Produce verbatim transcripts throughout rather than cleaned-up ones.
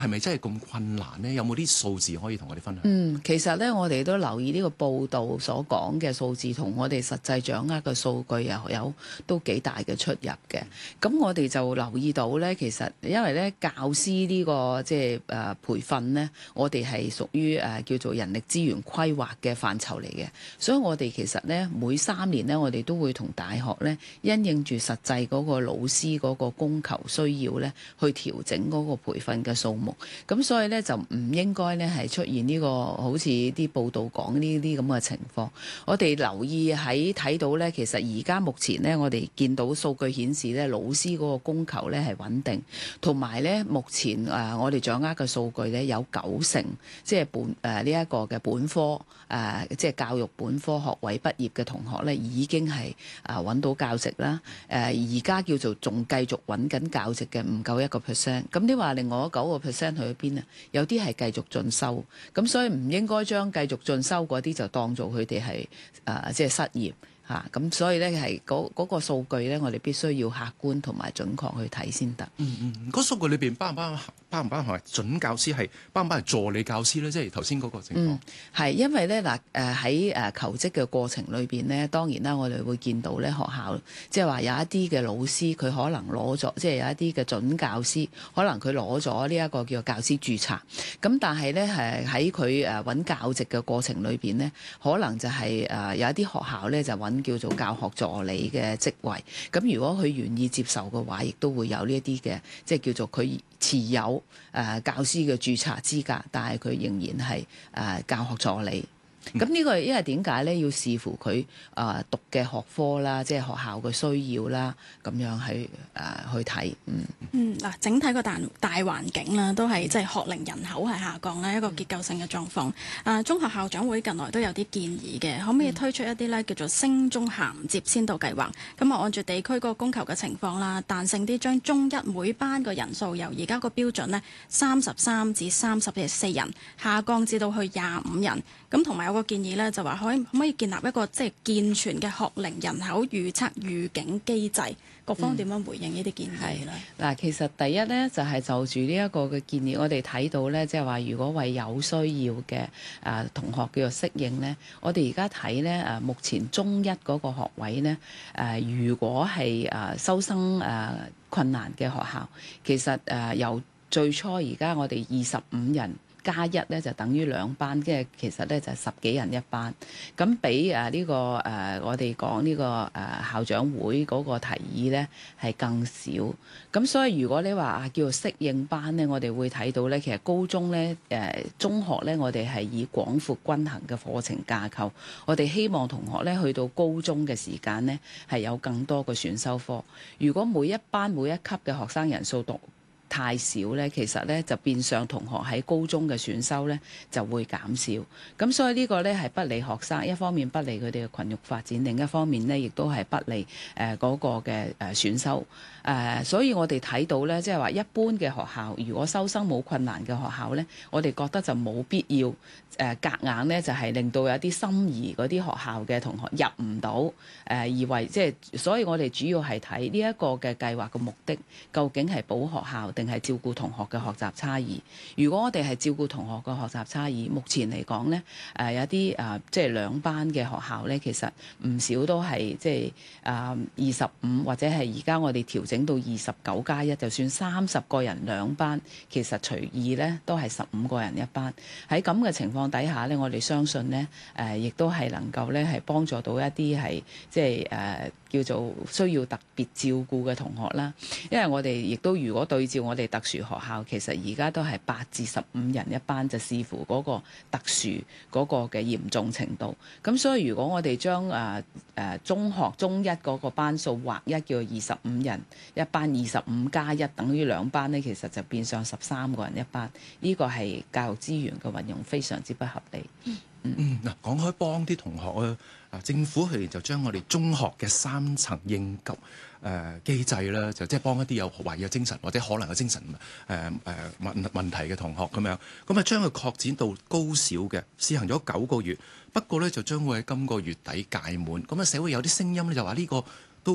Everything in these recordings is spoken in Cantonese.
係咪真係咁困難呢？有冇啲數字可以同我哋分享？ 嗯，其實咧，我哋都留意呢個報道所講嘅數字同我哋實際掌握嘅數據又有都幾大嘅出入嘅。咁我哋就留意到咧，其實因為咧教師呢個即係誒培訓咧，我哋係屬於誒叫做人力資源規劃嘅範疇嚟嘅，所以我哋其實咧每三年咧，我哋都會同大學咧因應住實際嗰個老師嗰個供求需要咧，去調整嗰個培訓嘅數目。咁所以咧就唔應該咧係出現呢個好似啲報道講呢啲咁嘅情況。我哋留意喺睇到咧，其實而家目前咧，我哋見到數據顯示咧，老師嗰個供求咧係穩定，同埋咧目前誒我哋掌握嘅數據咧有九成，即係本誒呢一個嘅本科誒即係教育本科學位畢業嘅同學咧，已經係誒揾到教職啦。誒而家叫做仲繼續揾緊教職嘅唔夠一個 percent。咁你話另外嗰九個 percent 去邊啊？有啲係繼續進修，咁所以唔應該將繼續進修嗰啲就當做佢哋係誒即係失業嚇。咁、啊、所以咧係嗰嗰個數據咧，我哋必須要客觀同埋準確去睇先得。 嗯嗯，嗰數據裏邊包唔包包唔包含準教師，係包唔包係助理教師咧？即係頭先嗰個情況。嗯， 係因為咧嗱誒喺誒求職嘅過程裏邊咧，當然啦，我哋會見到咧學校即係話有一啲嘅老師佢可能攞咗，即係有一啲嘅準教師可能佢攞咗呢一個叫做教師註冊。咁但係咧係喺佢誒揾教職嘅過程裏邊咧，可能就係誒有一啲學校咧就揾叫做教學助理嘅職位。咁如果佢願意接受嘅話，亦都會有呢一啲嘅即係叫做佢持有誒、呃、教師嘅註冊資格，但係佢仍然係誒、呃、教學助理。咁呢個因為點解咧？要視乎佢啊、呃、讀嘅學科啦，即係學校嘅需要啦，咁樣去誒、呃、去睇。嗯嗯嗱，整體個大大環境啦，都係即係學齡人口係下降咧，一個結構性嘅狀況。啊、呃，中學校長會近來都有啲建議嘅，可唔可以推出一啲咧叫做升中銜接先導計劃？咁啊，按住地區嗰個供求嘅情況啦，彈性啲將中一每班個人數由而家個標準呢三十三至三十四人下降至到去廿五人。咁同埋有個建議咧，就話可以可唔可以建立一個即係健全嘅學齡人口預測預警機制？各方點樣回應呢啲建議咧？ 嗱、嗯，其實第一咧就係、是、就住呢一個嘅建議，我哋睇到咧，即係話如果為有需要嘅誒同學叫做適應咧，我哋而家睇咧誒目前中一嗰個學位咧誒、呃，如果係誒收生誒、呃、困難嘅學校，其實誒、呃、由最初而家我哋二十五人加一咧就等於兩班，即係其實咧就係十幾人一班，咁比誒呢個誒我哋講呢個誒校長會嗰個提議咧係更少。咁所以如果你話啊叫做適應班咧，我哋會睇到咧，其實高中咧誒中學咧，我哋係以廣闊均衡嘅課程架構，我哋希望同學咧去到高中嘅時間咧係有更多嘅選修科。如果每一班每一級嘅學生人數讀太少咧，其實咧就變相同學喺高中嘅選修咧就會減少，咁所以呢個咧係不利學生，一方面不利佢哋嘅群育發展，另一方面咧亦都係不利誒嗰、呃那個嘅誒選修。誒、呃，所以我哋睇到咧，即係話一般嘅學校，如果收生冇困難嘅學校咧，我哋覺得就冇必要誒夾、呃、硬咧，就係、是、令到有啲心儀嗰啲學校嘅同學入唔到誒，而為即係，所以我哋主要係睇呢一個嘅計劃嘅目的，究竟係保學校定係照顧同學嘅學習差異？如果我哋係照顧同學嘅學習差異，目前嚟講咧，誒、呃、有啲誒、呃、即係兩班嘅學校咧，其實唔少都係即係誒二十五或者係而家我哋調整到二十九加一，就算三十個人兩班，其實隨意咧都係十五個人一班。喺咁嘅情況底下咧，我哋相信咧誒，亦、呃、都係能夠咧係幫助到一啲係即係誒、呃、叫做需要特別照顧嘅同學啦。因為我哋亦都如果對照我哋特殊學校，其實而家都係八至十五人一班，就視乎嗰個特殊嗰個嘅嚴重程度。咁所以如果我哋將誒誒中學中一嗰個班數劃一叫二十五人一班，二十五加一等於兩班咧，其實就變相十三個人一班。呢、這個係教育資源嘅運用非常之不合理。 嗯嗯，嗱、嗯，講開幫啲同學咧，啊政府佢哋就將我哋中學嘅三層應急誒、呃、機制啦，就即係幫一啲有懷疑精神或者可能有精神誒誒問問題嘅同學咁樣，咁啊將佢擴展到高小嘅，試行咗九個月，不過咧就將會喺今個月底屆滿。咁啊社會有啲聲音咧就話呢個都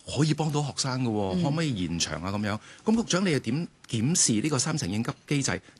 可以幫到學生嘅喎，可唔可以延長啊咁樣？咁局長你又點檢視呢個三層應急機制